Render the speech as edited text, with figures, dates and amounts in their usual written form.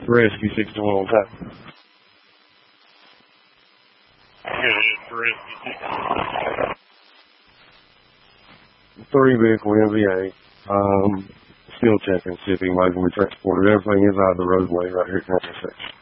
Rescue 61 on tap. Rescue 61. 3 vehicle MVA. Still checking, see if anybody's going to be transported. Everything is out of the roadway right here at the intersection.